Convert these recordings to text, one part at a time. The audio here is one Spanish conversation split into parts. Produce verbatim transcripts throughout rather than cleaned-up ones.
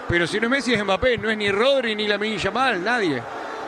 Pero si no es Messi es Mbappé, no es ni Rodri ni Lamine Yamal, nadie.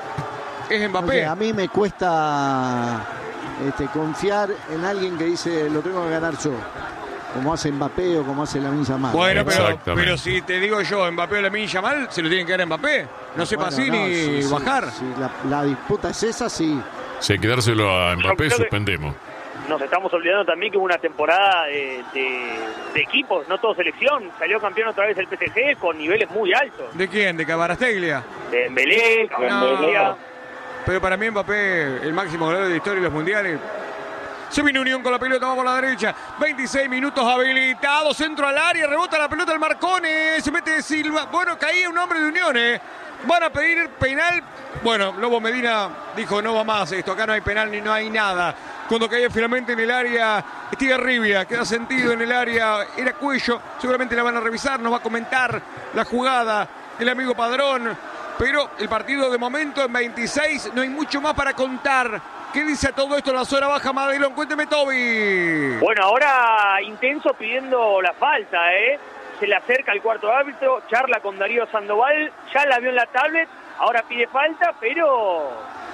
Es Mbappé. No sé, a mí me cuesta este, confiar en alguien que dice lo tengo que ganar yo, como hace Mbappé o como hace Lamine Yamal. Bueno, pero, pero si te digo yo, Mbappé o Lamine Yamal, se lo tienen que dar a Mbappé. No sepa bueno, así no, ni sí, bajar. Sí, sí, la, la disputa es esa, sí. Si hay que dárselo a Mbappé, suspendemos. Nos estamos olvidando también que hubo una temporada de, de, de equipos, no todo selección. Salió campeón otra vez el P S G con niveles muy altos. ¿De quién? ¿De Cabarasteglia? De Dembélé, Cavani. Pero para mí Mbappé, el máximo goleador de la historia de los mundiales. Se viene Unión con la pelota, va por la derecha. veintiséis minutos habilitados, centro al área, rebota la pelota el Marcone, se mete Silva. Bueno, caía un hombre de Unión, ¿eh? Van a pedir penal. Bueno, Lobo Medina dijo, no va más esto, acá no hay penal ni no hay nada. Cuando caía finalmente en el área, Estiga Rivia, queda sentido en el área, era Cuello, seguramente la van a revisar, nos va a comentar la jugada el amigo Padrón, pero el partido de momento en veintiséis, no hay mucho más para contar. ¿Qué dice a todo esto la zona baja Madelón? Cuénteme, Toby. Bueno, ahora Intenso pidiendo la falta, ¿eh? Se le acerca el cuarto árbitro, charla con Darío Sandoval, ya la vio en la tablet, ahora pide falta, pero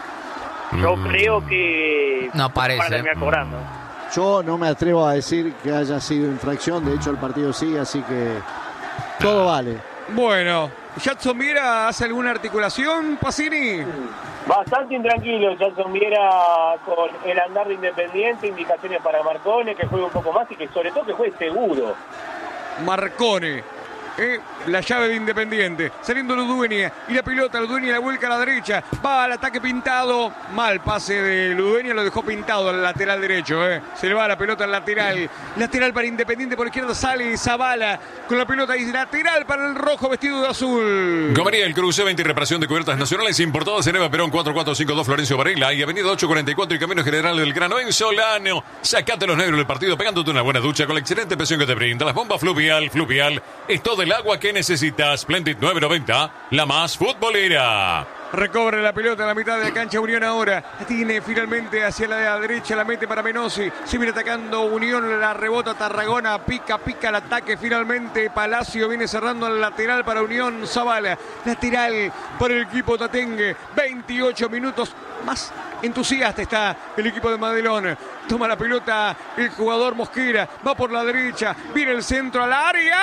yo mm. creo que no parece para terminar cobrando. Yo no me atrevo a decir que haya sido infracción, de hecho el partido sigue, así que todo vale. Bueno, ¿Jadson Viera hace alguna articulación, Pacini? Bastante intranquilo Jadson Viera con el andar de Independiente, indicaciones para Marcone, que juegue un poco más y que sobre todo que juegue seguro. Marcone, eh, la llave de Independiente, saliendo Ludueña y la pelota, Ludueña la vuelca a la derecha, va al ataque Pintado, mal pase de Ludueña, lo dejó Pintado al lateral derecho, eh. se le va la pelota al lateral, lateral para Independiente, por la izquierda sale Zavala con la pelota y lateral para el rojo vestido de azul. Gomería, el cruce, veinte y reparación de cubiertas nacionales importadas en Eva Perón cuatro cuatro cinco dos Florencio Varela y avenida ocho cuarenta y cuatro y Camino General del Grano en Solano. Sacate los negros del partido pegándote una buena ducha con la excelente presión que te brinda las bombas Fluvial. Fluvial es todo el agua que necesitas. Splendid nueve noventa, la más futbolera. Recobra la pelota a la mitad de la cancha Unión ahora. La tiene finalmente hacia la derecha, la mete para Menossi. Se viene atacando Unión, la rebota Tarragona, pica, pica el ataque finalmente. Palacio viene cerrando al lateral para Unión. Zavala, lateral para el equipo Tatengue. veintiocho minutos más entusiasta está el equipo de Madelón. Toma la pelota el jugador Mosquera, va por la derecha, viene el centro al área.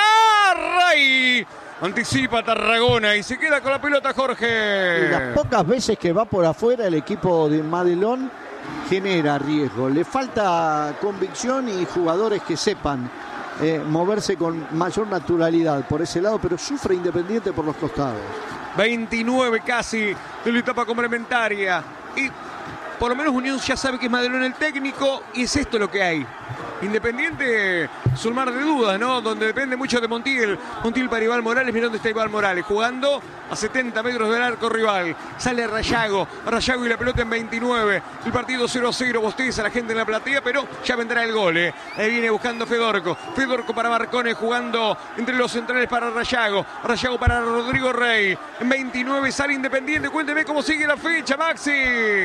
Ray anticipa Tarragona y se queda con la pelota Jorge. Y las pocas veces que va por afuera el equipo de Madelón genera riesgo. Le falta convicción y jugadores que sepan eh, moverse con mayor naturalidad por ese lado, pero sufre Independiente por los costados. veintinueve casi de la etapa complementaria y por lo menos Unión ya sabe que es Madelón el técnico y es esto lo que hay. Independiente es un mar de dudas, ¿no? Donde depende mucho de Montiel. Montiel para Iván Morales. Mirá dónde está Iván Morales. Jugando a setenta metros del arco rival. Sale Rayago. Rayago y la pelota en veintinueve. El partido cero a cero. Bosteza la gente en la platea, pero ya vendrá el gol, ¿eh? Ahí viene buscando Fedorco. Fedorco para Marcone jugando entre los centrales para Rayago. Rayago para Rodrigo Rey. En veintinueve sale Independiente. Cuénteme cómo sigue la fecha, Maxi.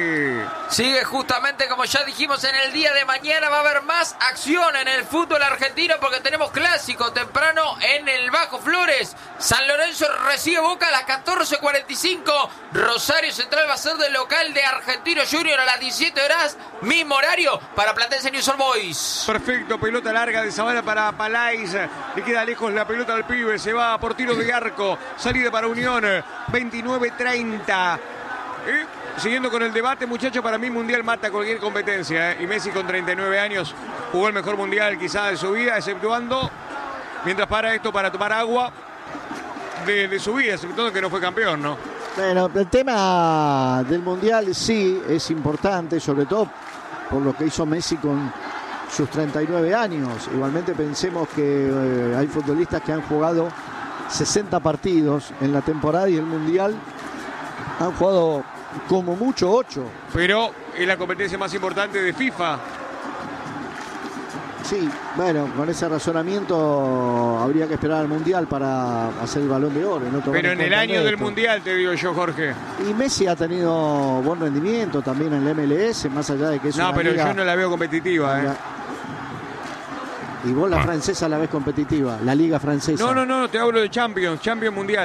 Sigue justamente como ya dijimos en el día de mañana. Va a haber más acción en el fútbol argentino porque tenemos clásico temprano en el Bajo Flores. San Lorenzo recibe Boca a las catorce cuarenta y cinco. Rosario Central va a ser del local de Argentino Junior a las diecisiete horas. Mismo horario para Platense News Old Boys. Perfecto, pelota larga de Zavala para Palais. Le queda lejos la pelota al pibe. Se va por tiro de arco. Salida para Unión. veintinueve treinta. ¿Eh? Siguiendo con el debate, muchachos, para mí Mundial mata cualquier competencia, ¿eh? Y Messi con treinta y nueve años jugó el mejor Mundial quizá de su vida, exceptuando, mientras para esto, para tomar agua de, de su vida, exceptuando que no fue campeón, ¿no? Bueno, el tema del Mundial sí es importante, sobre todo por lo que hizo Messi con sus treinta y nueve años. Igualmente pensemos que eh, hay futbolistas que han jugado sesenta partidos en la temporada y el Mundial han jugado como mucho ocho. Pero es la competencia más importante de FIFA. Sí, bueno, con ese razonamiento habría que esperar al Mundial para hacer el Balón de Oro. No Pero en el año del Mundial, te digo yo, Jorge. Y Messi ha tenido buen rendimiento también en la M L S, más allá de que es no, una pero liga... yo no la veo competitiva, ¿eh? Y vos la francesa la ves competitiva, la liga francesa. No, no, no, te hablo de Champions, Champions Mundial.